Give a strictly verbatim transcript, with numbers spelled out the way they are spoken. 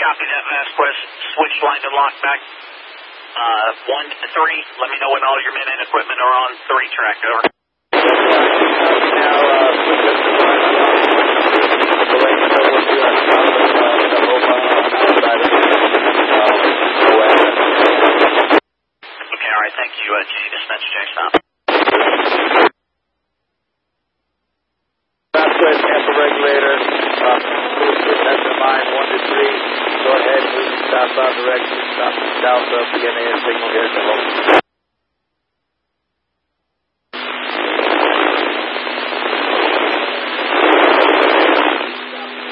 copy that, Vasquez. Switch line to lock back. Uh, one to three. Let me know when all your men and equipment are on three track. Over. Now, uh, the way you know what you are top of uh, the whole outside of the west. Okay, all right, thank you. Uh, G, dispatch, Jack, stop. Vasquez, cancel regulator. Uh, that's the line one to three. Go ahead, move southbound direction. Stop south of the N A S signal here at the home.